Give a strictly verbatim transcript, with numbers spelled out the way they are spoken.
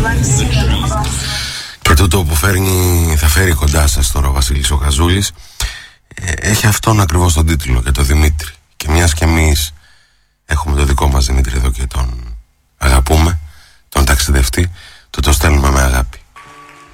Και τούτο που φέρνει, θα φέρει κοντά σας τώρα ο Βασίλης ο Καζούλης, ε, έχει αυτόν ακριβώς τον τίτλο, και το Δημήτρη. Και μιας και εμείς έχουμε το δικό μας Δημήτρη εδώ και τον